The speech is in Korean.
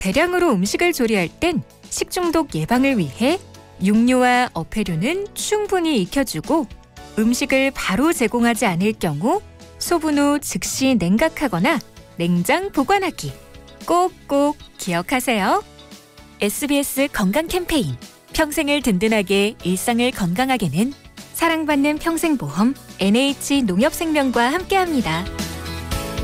대량으로 음식을 조리할 땐 식중독 예방을 위해 육류와 어패류는 충분히 익혀주고 음식을 바로 제공하지 않을 경우 소분 후 즉시 냉각하거나 냉장 보관하기 꼭꼭 기억하세요. SBS 건강 캠페인 평생을 든든하게 일상을 건강하게는 사랑받는 평생보험 NH농협생명과 함께합니다.